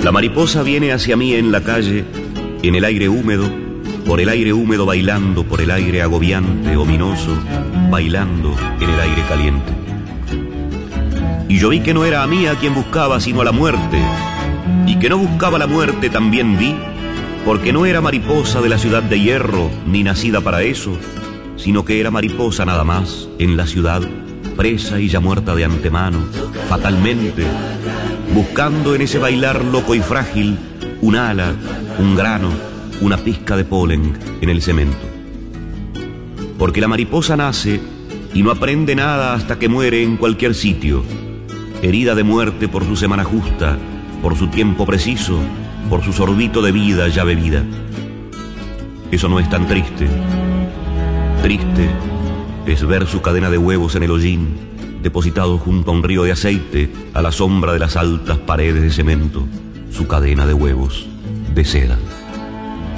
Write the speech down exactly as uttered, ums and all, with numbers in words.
La mariposa viene hacia mí en la calle, en el aire húmedo, por el aire húmedo bailando, por el aire agobiante, ominoso, bailando en el aire caliente. Y yo vi que no era a mí a quien buscaba, sino a la muerte, y que no buscaba la muerte también vi, porque no era mariposa de la ciudad de hierro, ni nacida para eso, sino que era mariposa nada más en la ciudad, presa y ya muerta de antemano, fatalmente, buscando en ese bailar loco y frágil un ala, un grano, una pizca de polen en el cemento. Porque la mariposa nace y no aprende nada hasta que muere en cualquier sitio, herida de muerte por su semana justa, por su tiempo preciso, por su sorbito de vida ya bebida. Eso no es tan triste. Triste es ver su cadena de huevos en el hollín, depositado junto a un río de aceite, a la sombra de las altas paredes de cemento, su cadena de huevos de seda.